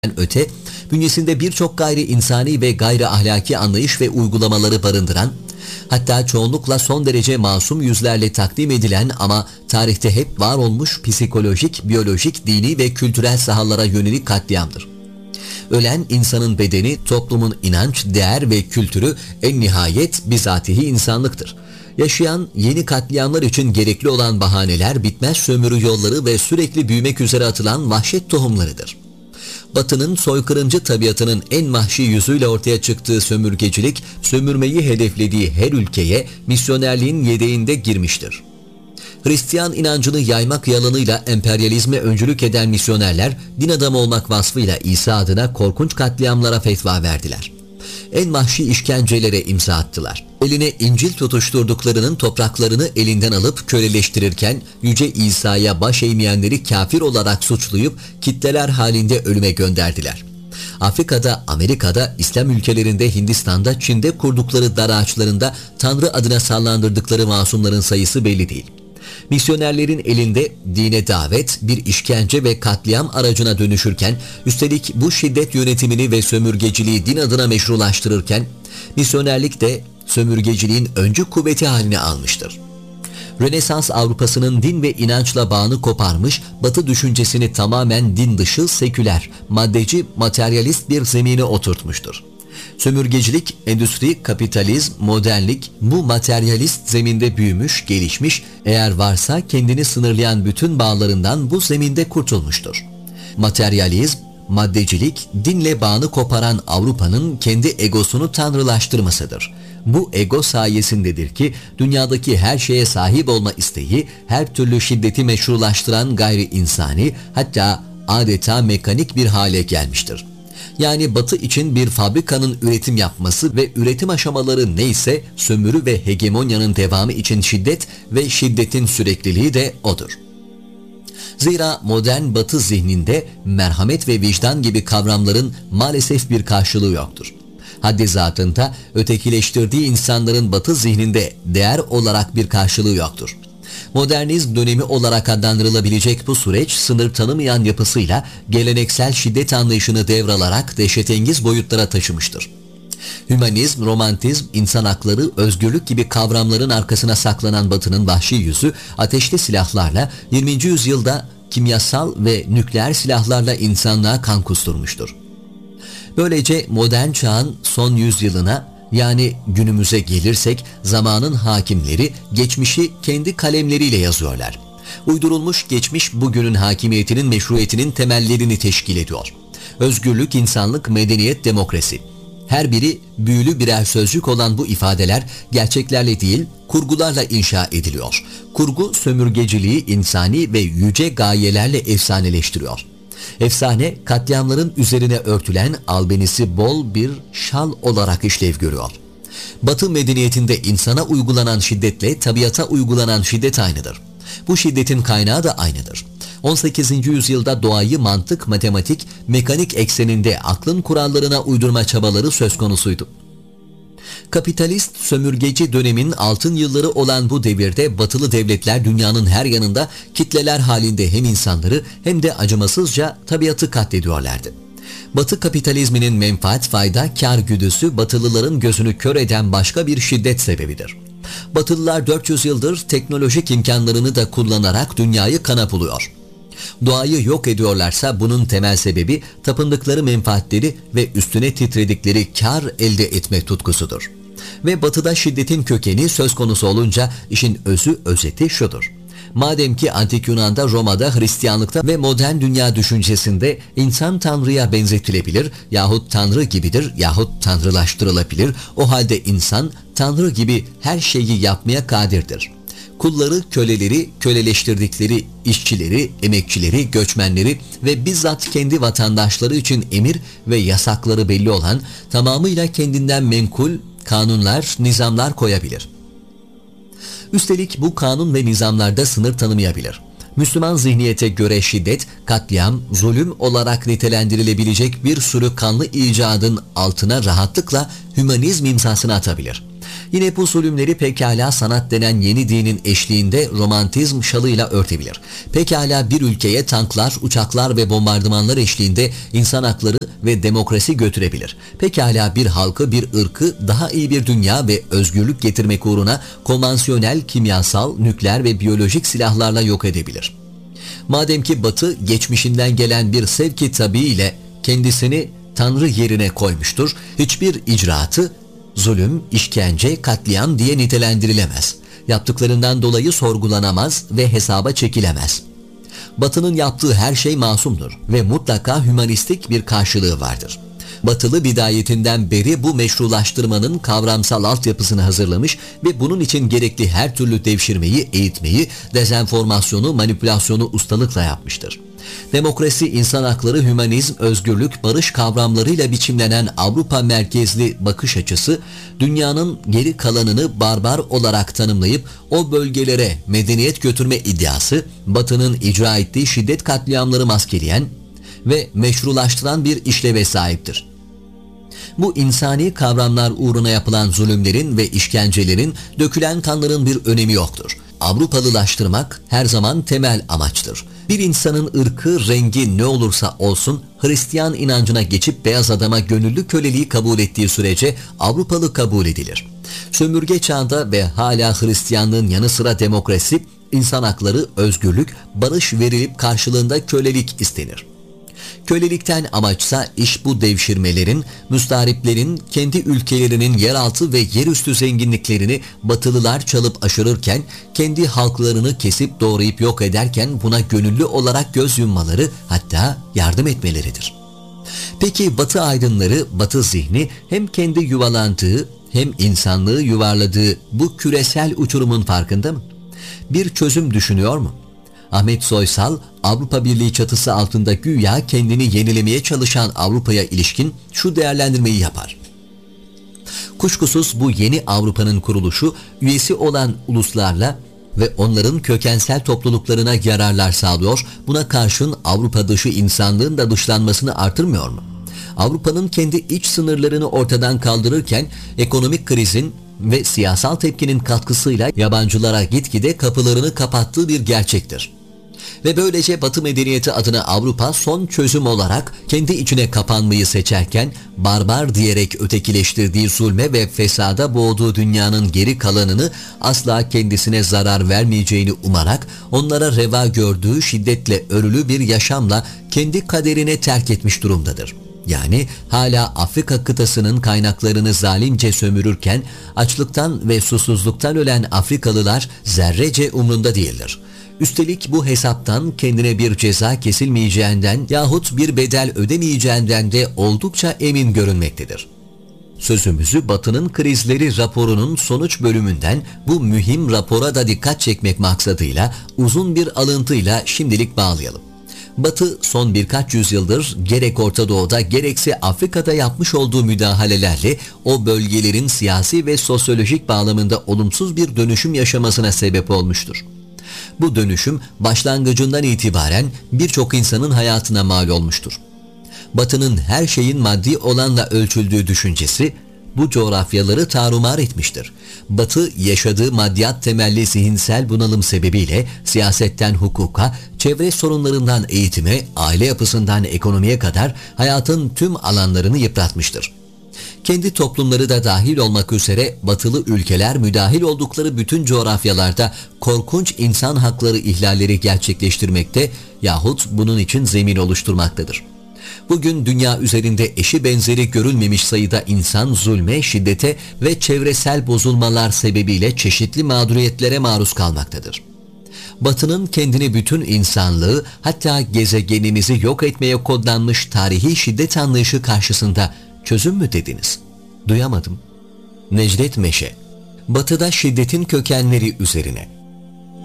öte, bünyesinde birçok gayri insani ve gayri ahlaki anlayış ve uygulamaları barındıran, hatta çoğunlukla son derece masum yüzlerle takdim edilen ama tarihte hep var olmuş psikolojik, biyolojik, dini ve kültürel sahalara yönelik katliamdır. Ölen insanın bedeni, toplumun inanç, değer ve kültürü en nihayet bizatihi insanlıktır. Yaşayan yeni katliamlar için gerekli olan bahaneler, bitmez sömürü yolları ve sürekli büyümek üzere atılan vahşet tohumlarıdır. Batı'nın soykırımcı tabiatının en vahşi yüzüyle ortaya çıktığı sömürgecilik, sömürmeyi hedeflediği her ülkeye misyonerliğin yedeğinde girmiştir. Hristiyan inancını yaymak yalanıyla emperyalizme öncülük eden misyonerler, din adamı olmak vasfıyla İsa adına korkunç katliamlara fetva verdiler. En vahşi işkencelere imza attılar. Eline İncil tutuşturduklarının topraklarını elinden alıp köleleştirirken Yüce İsa'ya baş eğmeyenleri kafir olarak suçlayıp kitleler halinde ölüme gönderdiler. Afrika'da, Amerika'da, İslam ülkelerinde, Hindistan'da, Çin'de kurdukları dar ağaçlarında Tanrı adına sallandırdıkları masumların sayısı belli değil. Misyonerlerin elinde dine davet bir işkence ve katliam aracına dönüşürken, üstelik bu şiddet yönetimini ve sömürgeciliği din adına meşrulaştırırken, misyonerlik de sömürgeciliğin öncü kuvveti haline almıştır. Rönesans Avrupa'sının din ve inançla bağını koparmış, Batı düşüncesini tamamen din dışı, seküler, maddeci, materyalist bir zemine oturtmuştur. Sömürgecilik, endüstri, kapitalizm, modernlik bu materyalist zeminde büyümüş, gelişmiş, eğer varsa kendini sınırlayan bütün bağlarından bu zeminde kurtulmuştur. Materyalizm, maddecilik, dinle bağını koparan Avrupa'nın kendi egosunu tanrılaştırmasıdır. Bu ego sayesindedir ki dünyadaki her şeye sahip olma isteği, her türlü şiddeti meşrulaştıran gayri insani, hatta adeta mekanik bir hale gelmiştir. Yani Batı için bir fabrikanın üretim yapması ve üretim aşamaları neyse sömürü ve hegemonyanın devamı için şiddet ve şiddetin sürekliliği de odur. Zira modern Batı zihninde merhamet ve vicdan gibi kavramların maalesef bir karşılığı yoktur. Haddi zatında ötekileştirdiği insanların Batı zihninde değer olarak bir karşılığı yoktur. Modernizm dönemi olarak adlandırılabilecek bu süreç sınır tanımayan yapısıyla geleneksel şiddet anlayışını devralarak dehşetengiz boyutlara taşımıştır. Hümanizm, romantizm, insan hakları, özgürlük gibi kavramların arkasına saklanan Batı'nın vahşi yüzü ateşli silahlarla 20. yüzyılda kimyasal ve nükleer silahlarla insanlığa kan kusturmuştur. Böylece modern çağın son yüzyılına, yani günümüze gelirsek zamanın hakimleri geçmişi kendi kalemleriyle yazıyorlar. Uydurulmuş geçmiş bugünün hakimiyetinin meşruiyetinin temellerini teşkil ediyor. Özgürlük, insanlık, medeniyet, demokrasi. Her biri büyülü birer sözcük olan bu ifadeler gerçeklerle değil, kurgularla inşa ediliyor. Kurgu sömürgeciliği insani ve yüce gayelerle efsaneleştiriyor. Efsane, katliamların üzerine örtülen albenisi bol bir şal olarak işlev görüyor. Batı medeniyetinde insana uygulanan şiddetle tabiata uygulanan şiddet aynıdır. Bu şiddetin kaynağı da aynıdır. 18. yüzyılda doğayı mantık, matematik, mekanik ekseninde aklın kurallarına uydurma çabaları söz konusuydu. Kapitalist sömürgeci dönemin altın yılları olan bu devirde batılı devletler dünyanın her yanında kitleler halinde hem insanları hem de acımasızca tabiatı katlediyorlardı. Batı kapitalizminin menfaat, fayda, kar güdüsü batılıların gözünü kör eden başka bir şiddet sebebidir. Batılılar 400 yıldır teknolojik imkanlarını da kullanarak dünyayı kana buluyor. Doğayı yok ediyorlarsa bunun temel sebebi tapındıkları menfaatleri ve üstüne titredikleri kar elde etme tutkusudur. Ve Batı'da şiddetin kökeni söz konusu olunca işin özeti şudur. Madem ki Antik Yunan'da, Roma'da, Hristiyanlıkta ve modern dünya düşüncesinde insan Tanrı'ya benzetilebilir yahut Tanrı gibidir yahut tanrılaştırılabilir, o halde insan Tanrı gibi her şeyi yapmaya kadirdir. Kulları, köleleri, köleleştirdikleri işçileri, emekçileri, göçmenleri ve bizzat kendi vatandaşları için emir ve yasakları belli olan tamamıyla kendinden menkul kanunlar, nizamlar koyabilir. Üstelik bu kanun ve nizamlarda sınır tanımayabilir. Müslüman zihniyete göre şiddet, katliam, zulüm olarak nitelendirilebilecek bir sürü kanlı icadın altına rahatlıkla hümanizm imzasını atabilir. Yine bu zulümleri pekala sanat denen yeni dinin eşliğinde romantizm şalıyla örtebilir. Pekala bir ülkeye tanklar, uçaklar ve bombardımanlar eşliğinde insan hakları ve demokrasi götürebilir. Pekala bir halkı, bir ırkı daha iyi bir dünya ve özgürlük getirmek uğruna konvansiyonel, kimyasal, nükleer ve biyolojik silahlarla yok edebilir. Madem ki Batı geçmişinden gelen bir sevki tabii ile kendisini Tanrı yerine koymuştur, hiçbir icraatı zulüm, işkence, katliam diye nitelendirilemez. Yaptıklarından dolayı sorgulanamaz ve hesaba çekilemez. Batı'nın yaptığı her şey masumdur ve mutlaka hümanistik bir karşılığı vardır. Batılı bidayetinden beri bu meşrulaştırmanın kavramsal altyapısını hazırlamış ve bunun için gerekli her türlü devşirmeyi, eğitmeyi, dezenformasyonu, manipülasyonu ustalıkla yapmıştır. Demokrasi, insan hakları, hümanizm, özgürlük, barış kavramlarıyla biçimlenen Avrupa merkezli bakış açısı, dünyanın geri kalanını barbar olarak tanımlayıp o bölgelere medeniyet götürme iddiası, Batı'nın icra ettiği şiddet katliamları maskeleyen ve meşrulaştıran bir işleve sahiptir. Bu insani kavramlar uğruna yapılan zulümlerin ve işkencelerin, dökülen kanların bir önemi yoktur. Avrupalılaştırmak her zaman temel amaçtır. Bir insanın ırkı, rengi ne olursa olsun Hristiyan inancına geçip beyaz adama gönüllü köleliği kabul ettiği sürece Avrupalı kabul edilir. Sömürge çağında ve hala Hristiyanlığın yanı sıra demokrasi, insan hakları, özgürlük, barış verilip karşılığında kölelik istenir. Kölelikten amaçsa iş bu devşirmelerin, müstariplerin kendi ülkelerinin yeraltı ve yerüstü zenginliklerini Batılılar çalıp aşırırken, kendi halklarını kesip doğrayıp yok ederken buna gönüllü olarak göz yummaları, hatta yardım etmeleridir. Peki Batı aydınları, Batı zihni hem kendi yuvalandığı hem insanlığı yuvarladığı bu küresel uçurumun farkında mı? Bir çözüm düşünüyor mu? Ahmet Soysal, Avrupa Birliği çatısı altında güya kendini yenilemeye çalışan Avrupa'ya ilişkin şu değerlendirmeyi yapar. Kuşkusuz bu yeni Avrupa'nın kuruluşu, üyesi olan uluslarla ve onların kökensel topluluklarına yararlar sağlıyor, buna karşın Avrupa dışı insanlığın da dışlanmasını artırmıyor mu? Avrupa'nın kendi iç sınırlarını ortadan kaldırırken, ekonomik krizin ve siyasal tepkinin katkısıyla yabancılara gitgide kapılarını kapattığı bir gerçektir. Ve böylece Batı medeniyeti adına Avrupa son çözüm olarak kendi içine kapanmayı seçerken, barbar diyerek ötekileştirdiği zulme ve fesada boğduğu dünyanın geri kalanını asla kendisine zarar vermeyeceğini umarak, onlara reva gördüğü şiddetle örülü bir yaşamla kendi kaderine terk etmiş durumdadır. Yani hala Afrika kıtasının kaynaklarını zalimce sömürürken, açlıktan ve susuzluktan ölen Afrikalılar zerrece umrunda değildir. Üstelik bu hesaptan kendine bir ceza kesilmeyeceğinden yahut bir bedel ödemeyeceğinden de oldukça emin görünmektedir. Sözümüzü Batı'nın krizleri raporunun sonuç bölümünden bu mühim rapora da dikkat çekmek maksadıyla uzun bir alıntıyla şimdilik bağlayalım. Batı son birkaç yüzyıldır gerek Orta Doğu'da gerekse Afrika'da yapmış olduğu müdahalelerle o bölgelerin siyasi ve sosyolojik bağlamında olumsuz bir dönüşüm yaşamasına sebep olmuştur. Bu dönüşüm başlangıcından itibaren birçok insanın hayatına mal olmuştur. Batı'nın her şeyin maddi olanla ölçüldüğü düşüncesi bu coğrafyaları tarumar etmiştir. Batı yaşadığı maddiyat temelli zihinsel bunalım sebebiyle siyasetten hukuka, çevre sorunlarından eğitime, aile yapısından ekonomiye kadar hayatın tüm alanlarını yıpratmıştır. Kendi toplumları da dahil olmak üzere batılı ülkeler müdahil oldukları bütün coğrafyalarda korkunç insan hakları ihlalleri gerçekleştirmekte yahut bunun için zemin oluşturmaktadır. Bugün dünya üzerinde eşi benzeri görülmemiş sayıda insan zulme, şiddete ve çevresel bozulmalar sebebiyle çeşitli mağduriyetlere maruz kalmaktadır. Batı'nın kendini bütün insanlığı, hatta gezegenimizi yok etmeye kodlanmış tarihi şiddet anlayışı karşısında çözüm mü dediniz? Duyamadım. Necdet Meşe. Batı'da şiddetin kökenleri üzerine.